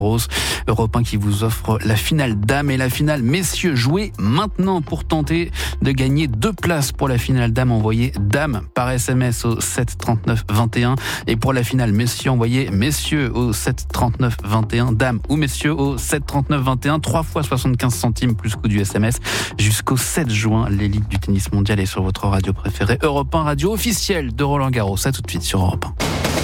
Rose, Europe 1 qui vous offre la finale dames et la finale messieurs. Jouez maintenant pour tenter de gagner 2 places pour la finale dames. Envoyez dames par SMS au 7 39 21 et pour la finale messieurs, envoyez messieurs au 7 39 21, dames ou messieurs au 7 39 21, 3 fois 75 centimes plus coût du SMS jusqu'au 7 juin. L'élite du tennis mondial est sur votre radio préférée, Europe 1, radio officielle de Roland Garros. Ça tout de suite sur Europe 1.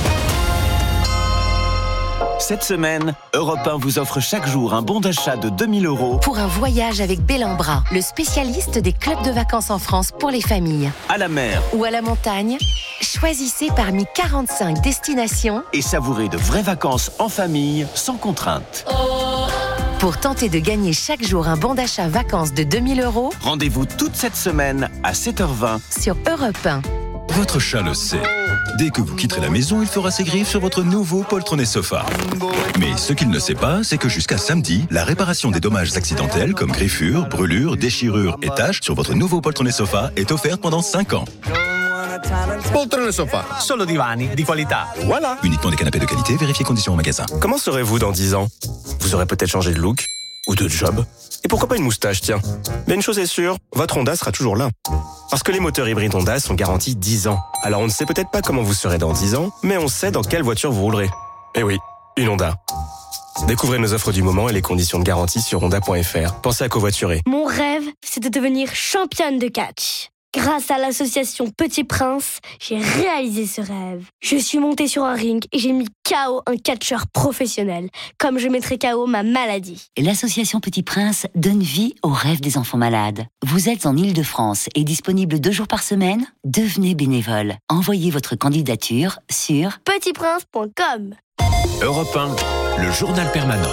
Cette semaine, Europe 1 vous offre chaque jour un bon d'achat de 2 000 € pour un voyage avec Bellambra, le spécialiste des clubs de vacances en France pour les familles. À la mer ou à la montagne, choisissez parmi 45 destinations et savourez de vraies vacances en famille sans contrainte. Pour tenter de gagner chaque jour un bon d'achat vacances de 2 000 €, rendez-vous toute cette semaine à 7h20 sur Europe 1. Votre chat le sait. Dès que vous quitterez la maison, il fera ses griffes sur votre nouveau poltronné sofa. Mais ce qu'il ne sait pas, c'est que jusqu'à samedi, la réparation des dommages accidentels comme griffures, brûlures, déchirures et taches sur votre nouveau poltronné sofa est offerte pendant 5 ans. Poltrone sofa, solo divani di qualità. Voilà. Uniquement des canapés de qualité, vérifiez conditions au magasin. Comment serez-vous dans 10 ans? Vous aurez peut-être changé de look ou de job. Et pourquoi pas une moustache, tiens. Mais une chose est sûre, votre Honda sera toujours là. Parce que les moteurs hybrides Honda sont garantis 10 ans. Alors on ne sait peut-être pas comment vous serez dans 10 ans, mais on sait dans quelle voiture vous roulerez. Eh oui, une Honda. Découvrez nos offres du moment et les conditions de garantie sur honda.fr. Pensez à covoiturer. Mon rêve, c'est de devenir championne de catch. Grâce à l'association Petit Prince, j'ai réalisé ce rêve. Je suis montée sur un ring et j'ai mis KO un catcheur professionnel, comme je mettrai KO ma maladie. L'association Petit Prince donne vie aux rêves des enfants malades. Vous êtes en Île-de-France et disponible 2 jours par semaine? Devenez bénévole. Envoyez votre candidature sur petitprince.com. Europe 1, le journal permanent.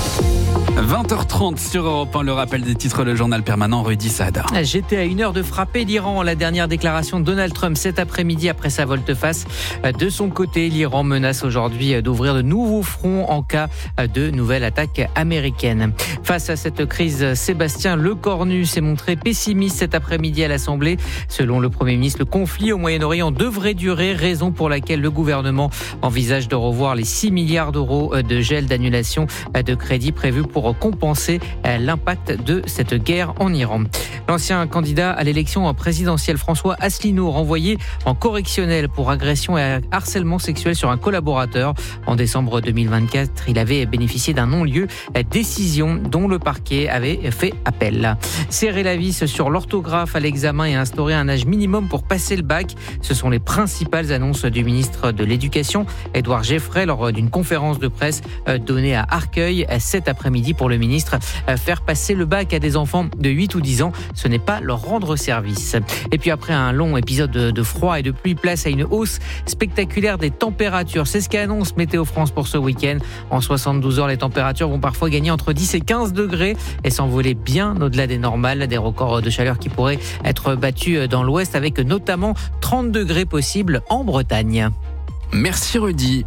20h30 sur Europe 1, le rappel des titres, le journal permanent, Rudy Saada. J'étais à 1 heure de frapper l'Iran. La dernière déclaration de Donald Trump cet après-midi après sa volte-face. De son côté, l'Iran menace aujourd'hui d'ouvrir de nouveaux fronts en cas de nouvelle attaque américaine. Face à cette crise, Sébastien Lecornu s'est montré pessimiste cet après-midi à l'Assemblée. Selon le Premier ministre, le conflit au Moyen-Orient devrait durer, raison pour laquelle le gouvernement envisage de revoir les 6 milliards d'euros de gel d'annulation de crédits prévus pour compenser l'impact de cette guerre en Iran. L'ancien candidat à l'élection présidentielle François Asselineau renvoyé en correctionnel pour agression et harcèlement sexuel sur un collaborateur. En décembre 2024, il avait bénéficié d'un non-lieu, décision dont le parquet avait fait appel. Serrer la vis sur l'orthographe à l'examen et instaurer un âge minimum pour passer le bac, ce sont les principales annonces du ministre de l'Éducation, Édouard Geffray, lors d'une conférence de presse donnée à Arcueil cet après-midi. Pour le ministre, faire passer le bac à des enfants de 8 ou 10 ans, ce n'est pas leur rendre service. Et puis après un long épisode de froid et de pluie, place à une hausse spectaculaire des températures. C'est ce qu'annonce Météo France pour ce week-end. En 72 heures, les températures vont parfois gagner entre 10 et 15 degrés et s'envoler bien au-delà des normales. Des records de chaleur qui pourraient être battus dans l'ouest avec notamment 30 degrés possibles en Bretagne. Merci Rudy.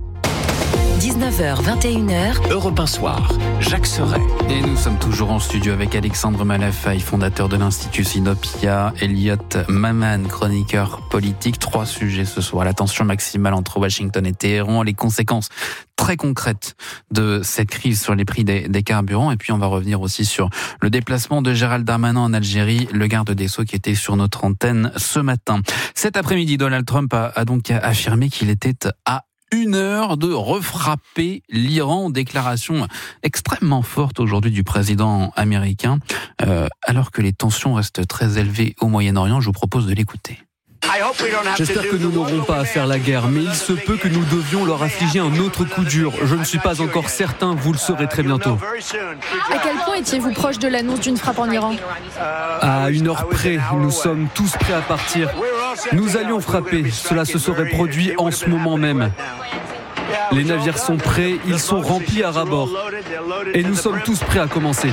19h, 21h, Europe 1 Soir, Jacques Serret. Et nous sommes toujours en studio avec Alexandre Malafaille, fondateur de l'Institut Sinopia, Elliot Maman, chroniqueur politique. 3 sujets ce soir. La tension maximale entre Washington et Téhéran, les conséquences très concrètes de cette crise sur les prix des carburants. Et puis on va revenir aussi sur le déplacement de Gérald Darmanin en Algérie, le garde des Sceaux qui était sur notre antenne ce matin. Cet après-midi, Donald Trump a donc affirmé qu'il était à 1 heure de refrapper l'Iran. Déclaration extrêmement forte aujourd'hui du président américain. Alors que les tensions restent très élevées au Moyen-Orient, je vous propose de l'écouter. J'espère que nous n'aurons pas à faire la guerre, mais il se peut que nous devions leur affliger un autre coup dur. Je ne suis pas encore certain, vous le saurez très bientôt. À quel point étiez-vous proche de l'annonce d'une frappe en Iran ? À 1 heure près, nous sommes tous prêts à partir. Nous allions frapper, cela se serait produit en ce moment même. Les navires sont prêts, ils sont remplis à ras-bord. Et nous sommes tous prêts à commencer.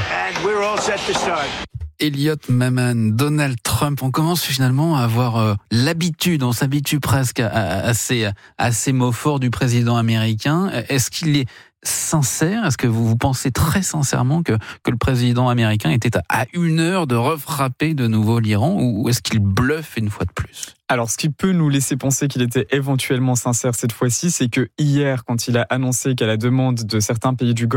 Elliot Maman, Donald Trump, on commence finalement à avoir l'habitude, on s'habitue presque à ces mots forts du président américain. Est-ce qu'il est sincère? Est-ce que vous pensez très sincèrement que le président américain était à 1 heure de refrapper de nouveau l'Iran, ou est-ce qu'il bluffe une fois de plus? Alors, ce qui peut nous laisser penser qu'il était éventuellement sincère cette fois-ci, c'est que hier, quand il a annoncé qu'à la demande de certains pays du Golfe,